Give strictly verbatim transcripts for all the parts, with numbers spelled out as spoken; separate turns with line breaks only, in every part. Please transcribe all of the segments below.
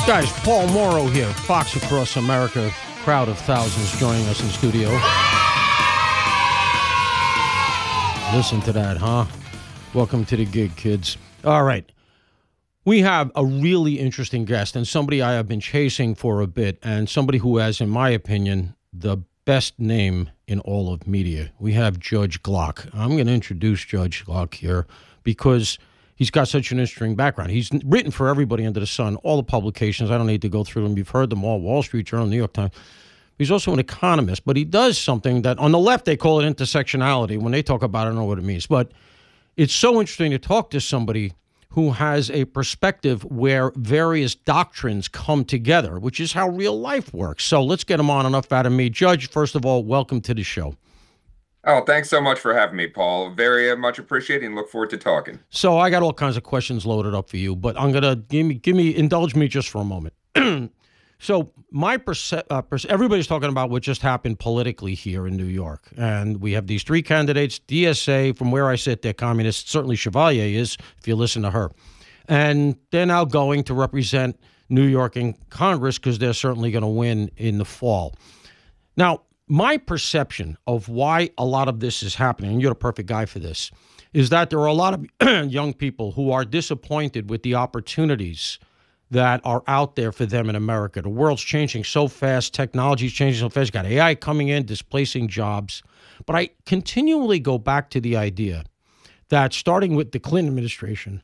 Guys, Paul Mauro here, Fox Across America, crowd of thousands joining us in studio. Listen to that, huh? Welcome to the gig, kids. All right. We have a really interesting guest and somebody I have been chasing for a bit, and somebody who has, in my opinion, the best name in all of media. We have Judge Glock. I'm going to introduce Judge Glock here because he's got such an interesting background. He's written for everybody under the sun, all the publications. I don't need to go through them. You've heard them all, Wall Street Journal, New York Times. He's also an economist, but he does something that on the left they call it intersectionality. When they talk about it, I don't know what it means. But it's so interesting to talk to somebody who has a perspective where various doctrines come together, which is how real life works. So let's get him on. Enough out of me. Judge, first of all, welcome to the show.
Oh, thanks so much for having me, Paul. Very uh, much appreciated and look forward to talking.
So I got all kinds of questions loaded up for you, but I'm going to give me, give me, indulge me just for a moment. So my perce- uh, perce- everybody's talking about what just happened politically here in New York. And we have these three candidates, D S A, from where I sit, they're communists. Certainly Chevalier is, if you listen to her. And they're now going to represent New York in Congress because they're certainly going to win in the fall. Now, my perception of why a lot of this is happening, and you're the perfect guy for this, is that there are a lot of young people who are disappointed with the opportunities that are out there for them in America. The world's changing so fast. Technology's changing so fast. You got A I coming in, displacing jobs. But I continually go back to the idea that starting with the Clinton administration,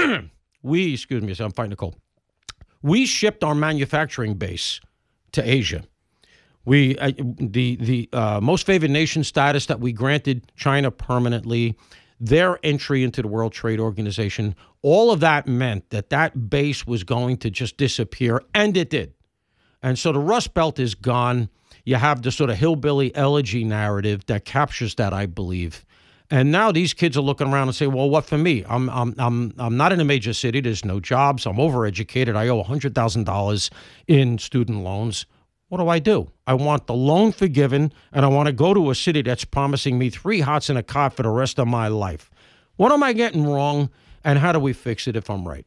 we, excuse me, I'm fighting a cold, we shipped our manufacturing base to Asia. We uh, the the uh, most favored nation status that we granted China permanently, their entry into the World Trade Organization, all of that meant that that base was going to just disappear, and it did. And so the Rust Belt is gone. You have the sort of hillbilly elegy narrative that captures that, I believe. And now these kids are looking around and say, well, what for me? I'm I'm I'm I'm not in a major city. There's no jobs. I'm overeducated. I owe one hundred thousand dollars in student loans. What do I do? I want the loan forgiven, and I want to go to a city that's promising me three hots and a cot for the rest of my life. What am I getting wrong, and how do we fix it if I'm right?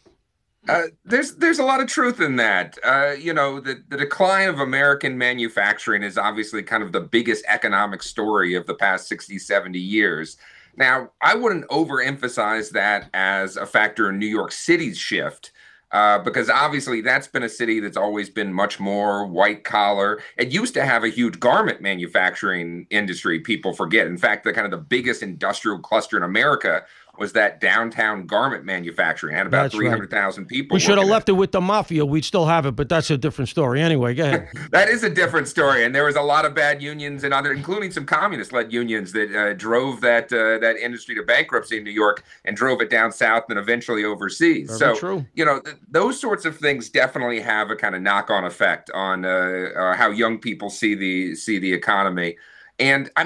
Uh, there's there's a lot of truth in that. Uh, you know, the, the decline of American manufacturing is obviously kind of the biggest economic story of the past sixty, seventy years. Now, I wouldn't overemphasize that as a factor in New York City's shift. Uh, because obviously that's been a city that's always been much more white collar. It used to have a huge garment manufacturing industry. People forget. In fact, the kind of the biggest industrial cluster in America was that downtown garment manufacturing. It had about three hundred thousand right. people.
We should have left it. it with the mafia. We'd still have it, but that's a different story. Anyway, go ahead.
That is a different story. And there was a lot of bad unions and other, including some communist-led unions that uh, drove that uh, that industry to bankruptcy in New York and drove it down south and eventually overseas.
Very
so,
true.
you know, th- those sorts of things definitely have a kind of knock-on effect on uh, uh, how young people see the see the economy. And I